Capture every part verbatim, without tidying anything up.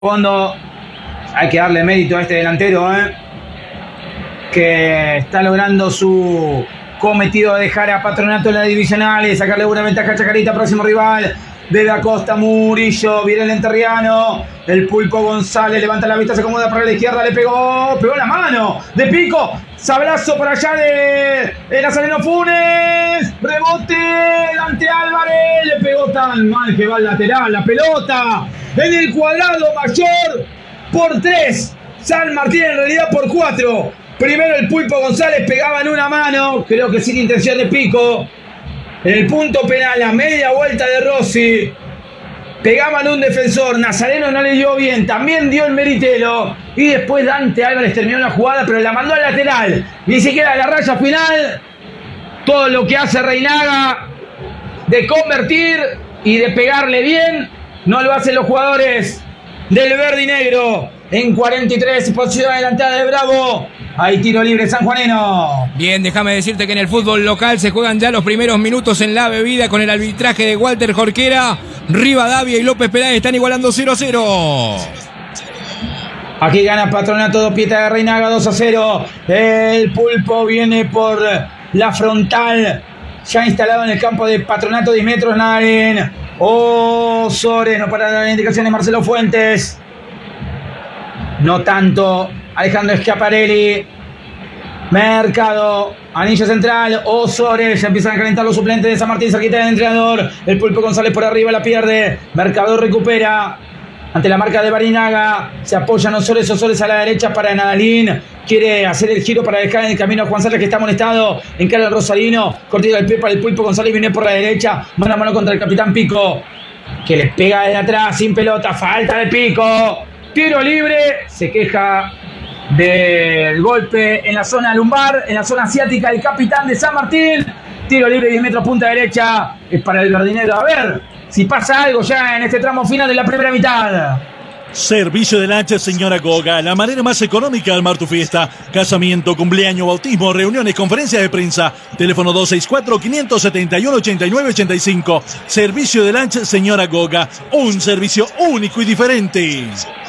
Fondo, hay que darle mérito a este delantero, ¿eh? que está logrando su cometido de dejar a Patronato en la divisional y sacarle una ventaja a Chacarita, próximo rival. De la Costa, Murillo, viene el enterriano, el Pulpo González levanta la vista, se acomoda para la izquierda, le pegó, pegó la mano, de pico, sablazo por allá de, de Nazareno Funes, rebote, Dante Álvarez, le pegó tan mal que va al lateral, la pelota, en el cuadrado mayor, por tres, San Martín en realidad por cuatro, primero el Pulpo González pegaba en una mano, creo que sin intención de pico. En el punto penal, a media vuelta de Rossi, pegaban un defensor, Nazareno no le dio bien, también dio el meritelo, y después Dante Álvarez terminó la jugada, pero la mandó al lateral, ni siquiera a la raya final. Todo lo que hace Reinaga de convertir y de pegarle bien, no lo hacen los jugadores del verde y negro. En cuarenta y tres, posición adelantada de Bravo. Hay tiro libre sanjuanino. Bien, déjame decirte que en el fútbol local se juegan ya los primeros minutos en la bebida con el arbitraje de Walter Jorquera. Rivadavia y López Peláez están igualando cero a cero. Aquí gana Patronato, dos pietas de Reinaga, dos a cero. El Pulpo viene por la frontal. Ya instalado en el campo de Patronato, diez metros, Nadalín. Osores, no para dar indicaciones, Marcelo Fuentes. No tanto Alejandro Schiaparelli. Mercado, anillo central, Osores, ya empiezan a calentar los suplentes de San Martín, cerquita del entrenador. El Pulpo González por arriba la pierde. Mercado recupera ante la marca de Barinaga. Se apoyan Osores, Osores a la derecha para Nadalín. Quiere hacer el giro para dejar en el camino a Juan Sala, que está amonestado. Encara el Rosarino, cortito del pie para el Pulpo González, viene por la derecha, mano a mano contra el capitán Pico, que le pega desde atrás, sin pelota, falta de Pico. Tiro libre, se queja del golpe en la zona lumbar, en la zona asiática, el capitán de San Martín. Tiro libre, diez metros, punta derecha, es para el verdinero. A ver si pasa algo ya en este tramo final de la primera mitad. Servicio de lancha, señora Goga, la manera más económica de armar tu fiesta. Casamiento, cumpleaños, bautismo, reuniones, conferencias de prensa. Teléfono dos seis cuatro, cinco siete uno, ocho nueve ocho cinco. Servicio de lancha, señora Goga, un servicio único y diferente.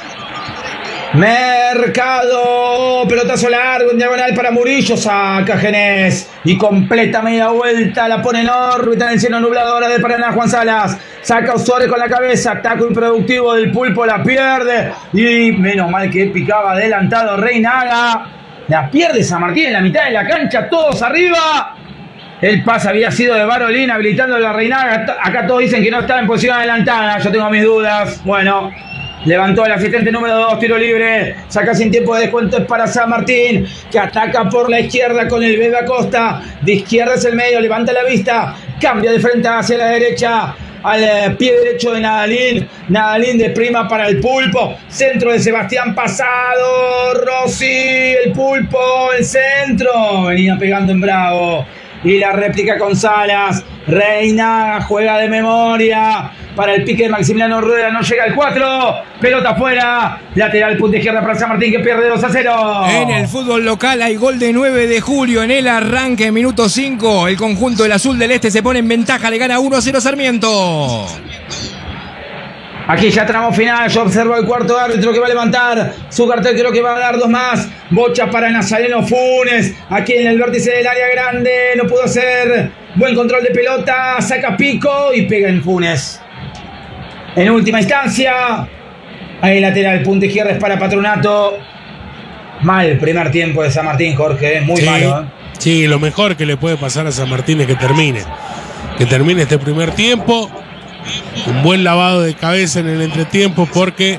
Mercado, pelotazo largo en diagonal para Murillo, saca Genés y completa media vuelta, la pone en órbita en el cielo nublado ahora de Paraná. Juan Salas saca Osores con la cabeza, ataco improductivo del Pulpo, la pierde y menos mal que picaba adelantado Reinaga, la pierde San Martín en la mitad de la cancha, todos arriba. El pase había sido de Barolín habilitando a la Reinaga. Acá todos dicen que no estaba en posición adelantada, yo tengo mis dudas. Bueno, levantó el asistente número dos, tiro libre, saca sin tiempo de descuento, es para San Martín, que ataca por la izquierda con el Bebe Acosta, de izquierda es el medio, levanta la vista, cambia de frente hacia la derecha, al pie derecho de Nadalín, Nadalín de prima para el Pulpo, centro de Sebastián Pasado, Rossi, el Pulpo, el centro, venía pegando en Bravo, y la réplica con Salas, Reina juega de memoria, para el pique de Maximiliano Rueda, no llega el cuatro, pelota afuera, lateral punta izquierda para San Martín, que pierde dos a cero. En el fútbol local hay gol de nueve de julio en el arranque, minuto cinco, el conjunto del Azul del Este se pone en ventaja, le gana uno a cero Sarmiento. Aquí ya tramo final, yo observo el cuarto árbitro que va a levantar su cartel, creo que va a dar dos más. Bocha para Nazareno Funes, aquí en el vértice del área grande, no pudo hacer buen control de pelota, saca Pico y pega en Funes. En última instancia, ahí lateral, punta izquierda es para Patronato. Mal primer tiempo de San Martín, Jorge, muy sí, malo. ¿eh? Sí, lo mejor que le puede pasar a San Martín es que termine. Que termine este primer tiempo. Un buen lavado de cabeza en el entretiempo porque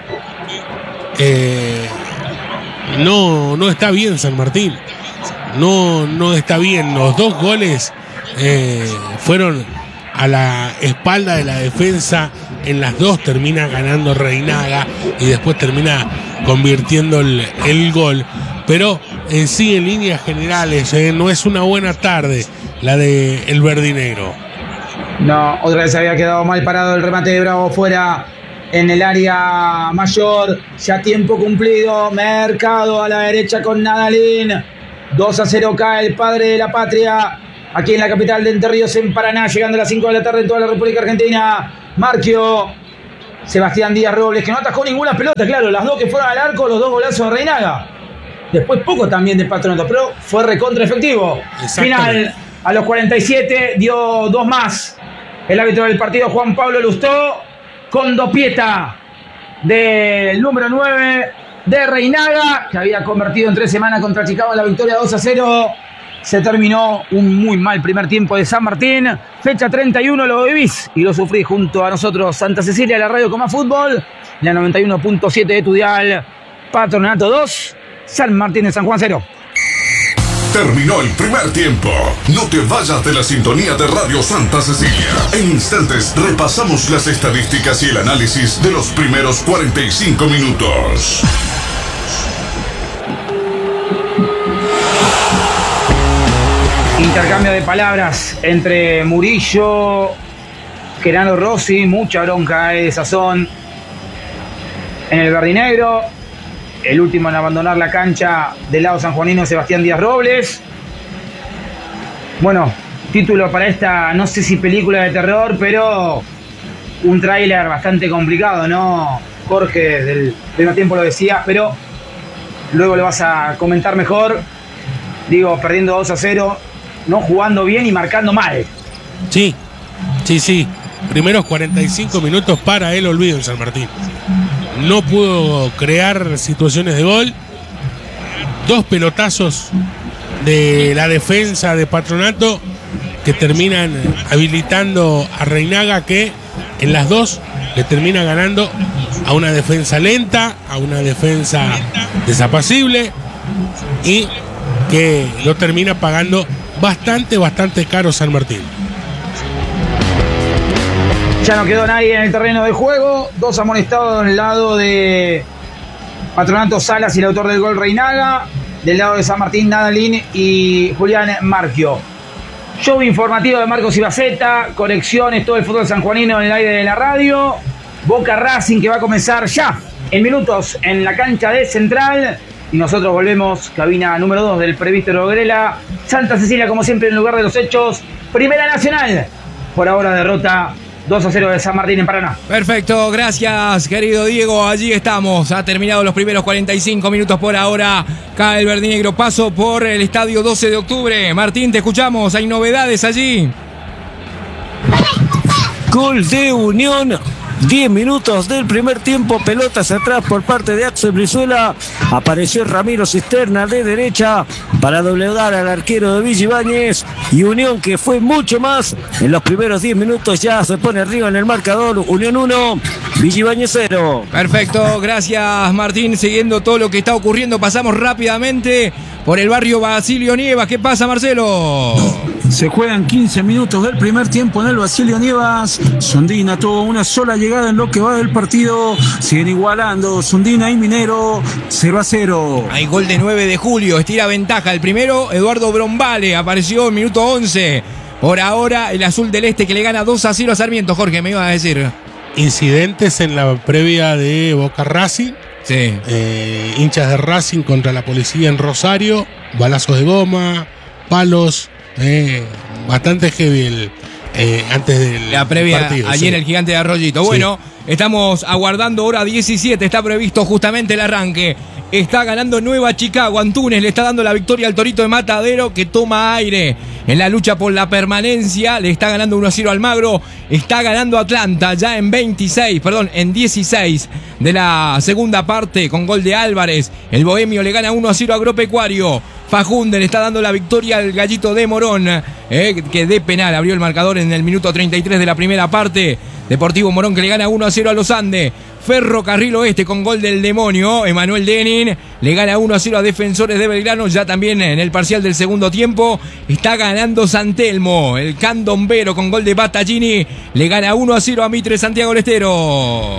eh, no, no está bien San Martín. No, no está bien. Los dos goles eh, fueron a la espalda de la defensa. En las dos termina ganando Reinaga y después termina convirtiendo el, el gol. Pero en sí, en líneas generales, eh, no es una buena tarde la de el verdinegro. No, otra vez había quedado mal parado el remate de Bravo fuera en el área mayor. Ya tiempo cumplido. Mercado a la derecha con Nadalín. dos a cero cae el padre de la patria. Aquí en la capital de Entre Ríos, en Paraná, llegando a las cinco de la tarde en toda la República Argentina. Marquio Sebastián Díaz Robles, que no atajó ninguna pelota, claro, las dos que fueron al arco, los dos golazos de Reinaga. Después poco también de Patronato, pero fue recontra efectivo. Final a los cuarenta y siete, dio dos más. El árbitro del partido, Juan Pablo Lustó, con Dopieta del número nueve de Reinaga, que había convertido en tres semanas contra Chicago en la victoria dos a cero. Se terminó un muy mal primer tiempo de San Martín. Fecha treinta y uno, lo vivís y lo sufrís junto a nosotros. Santa Cecilia, la radio con más fútbol. La noventa y uno punto siete de tu dial. Patronato dos, San Martín de San Juan cero. Terminó el primer tiempo. No te vayas de la sintonía de Radio Santa Cecilia. En instantes repasamos las estadísticas y el análisis de los primeros cuarenta y cinco minutos. Intercambio de palabras entre Murillo, Gerardo Rossi, mucha bronca de sazón en el verdinegro. El último en abandonar la cancha del lado sanjuanino, Sebastián Díaz Robles. Bueno, título para esta, no sé si película de terror, pero un tráiler bastante complicado, ¿no? Jorge, desde el primer tiempo lo decía, pero luego lo vas a comentar mejor. Digo, perdiendo dos a cero, no jugando bien y marcando mal. Sí, sí, sí. Primeros cuarenta y cinco minutos para el olvido en San Martín. No pudo crear situaciones de gol. Dos pelotazos de la defensa de Patronato que terminan habilitando a Reinaga, que en las dos le termina ganando a una defensa lenta, a una defensa desapacible, y que lo termina pagando bastante, bastante caro San Martín. Ya no quedó nadie en el terreno de juego. Dos amonestados del lado de Patronato, Salas y el autor del gol Reinaga. Del lado de San Martín, Nadalín y Julián Marquio. Show informativo de Marcos Ibaceta. Conexiones, todo el fútbol sanjuanino en el aire de la radio. Boca Racing, que va a comenzar ya en minutos en la cancha de Central. Y nosotros volvemos, cabina número dos del Presbítero Grela. Santa Cecilia, como siempre, en el lugar de los hechos. Primera Nacional. Por ahora derrota dos a cero de San Martín en Paraná. Perfecto, gracias querido Diego. Allí estamos, ha terminado los primeros cuarenta y cinco minutos por ahora. Cae el verdinegro, paso por el estadio doce de octubre. Martín, te escuchamos, hay novedades allí. Gol de Unión. diez minutos del primer tiempo, pelotas atrás por parte de Axel Brizuela. Apareció Ramiro Cisterna de derecha para doblegar al arquero de Villa Ibáñez. Y Unión, que fue mucho más en los primeros diez minutos, ya se pone arriba en el marcador. Unión uno, Villa Ibáñez cero. Perfecto, gracias Martín. Siguiendo todo lo que está ocurriendo, pasamos rápidamente por el barrio Basilio Nievas. ¿Qué pasa, Marcelo? Se juegan quince minutos del primer tiempo en el Basilio Nievas. Sondina tuvo una sola llegada en lo que va del partido. Siguen igualando Sondina y Minero, cero a cero. Hay gol de nueve de julio, estira ventaja. El primero, Eduardo Brombale, apareció en minuto once. Por ahora, el azul del este, que le gana dos a cero a Sarmiento. Jorge, me iba a decir. Incidentes en la previa de Boca Racing. Sí. Eh, hinchas de Racing contra la policía en Rosario. Balazos de goma, palos. Eh, bastante heavy el, eh, antes del la previa partido, allí sí. En el Gigante de Arroyito. Bueno, sí. Estamos aguardando hora diecisiete, está previsto justamente el arranque. Está ganando Nueva Chicago. Antunes le está dando la victoria al Torito de Matadero, que toma aire en la lucha por la permanencia. Le está ganando uno a cero Almagro. Está ganando Atlanta ya en veintiséis, perdón, en dieciséis de la segunda parte, con gol de Álvarez. El Bohemio le gana uno a cero a Agropecuario. Fajunden le está dando la victoria al Gallito de Morón, eh, que de penal abrió el marcador en el minuto treinta y tres de la primera parte. Deportivo Morón, que le gana uno a cero a Los Andes. Ferrocarril Oeste, con gol del demonio, Emanuel Denin, le gana uno a cero a Defensores de Belgrano. Ya también en el parcial del segundo tiempo está ganando San Telmo. El candombero, con gol de Battaglini, le gana uno a cero a Mitre Santiago del Estero.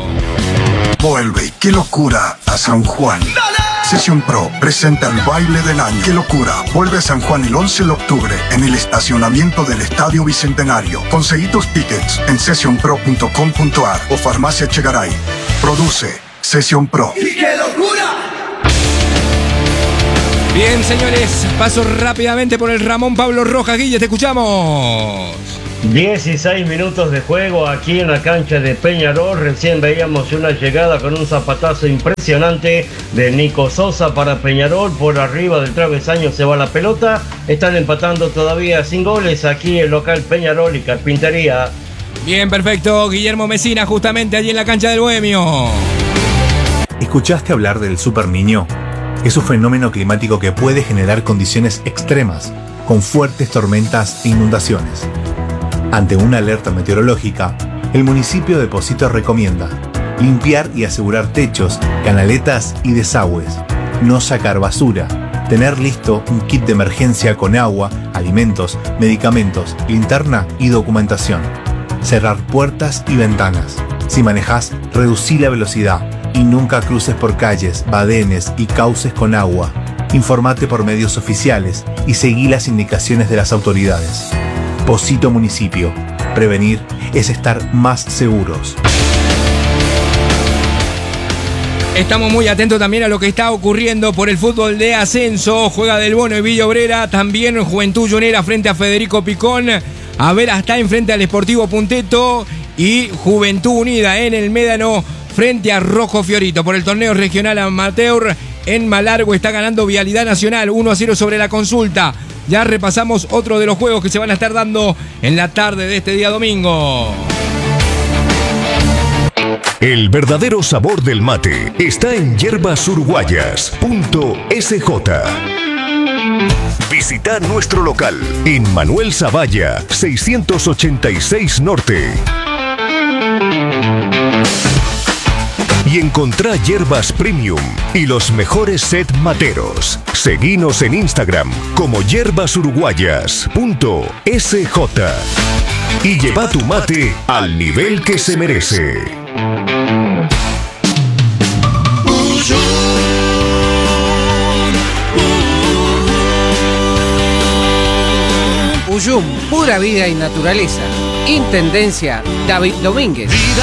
Vuelve, qué locura, a San Juan. Sesión Pro presenta el baile del año. ¡Qué locura! Vuelve a San Juan el once de octubre en el estacionamiento del Estadio Bicentenario. Conseguí tus tickets en session pro punto com punto ar o Farmacia Chegaray. Produce Sesión Pro. ¡Y qué locura! Bien, señores, paso rápidamente por el Ramón Pablo Rojas. Guille, te escuchamos. dieciséis minutos de juego aquí en la cancha de Peñarol. Recién veíamos una llegada con un zapatazo impresionante de Nico Sosa para Peñarol. Por arriba del travesaño se va la pelota. Están empatando todavía sin goles aquí el local Peñarol y Carpintería. Bien, perfecto. Guillermo Mesina justamente allí en la cancha del Bohemio. ¿Escuchaste hablar del Super Niño? Es un fenómeno climático que puede generar condiciones extremas, con fuertes tormentas e inundaciones. Ante una alerta meteorológica, el municipio de Pocitos recomienda limpiar y asegurar techos, canaletas y desagües, no sacar basura, tener listo un kit de emergencia con agua, alimentos, medicamentos, linterna y documentación, cerrar puertas y ventanas. Si manejás, reducí la velocidad y nunca cruces por calles, badenes y cauces con agua. Informate por medios oficiales y seguí las indicaciones de las autoridades. Pocito Municipio. Prevenir es estar más seguros. Estamos muy atentos también a lo que está ocurriendo por el fútbol de ascenso. Juega Del Bono y Villa Obrera. También Juventud Juniora frente a Federico Picón. Avera está en frente al Sportivo Punteto. Y Juventud Unida en el Médano frente a Rojo Fiorito. Por el torneo regional amateur en Malargüe está ganando Vialidad Nacional uno a cero sobre la Consulta. Ya repasamos otro de los juegos que se van a estar dando en la tarde de este día domingo. El verdadero sabor del mate está en yerbas uruguayas punto s j. Visita nuestro local en Manuel Zavalla, seiscientos ochenta y seis Norte. Y encontrá hierbas premium y los mejores set materos. Seguinos en Instagram como yerbas uruguayas punto s j. Y lleva tu mate al nivel que se merece. Uyum, pura vida y naturaleza. Intendencia David Domínguez.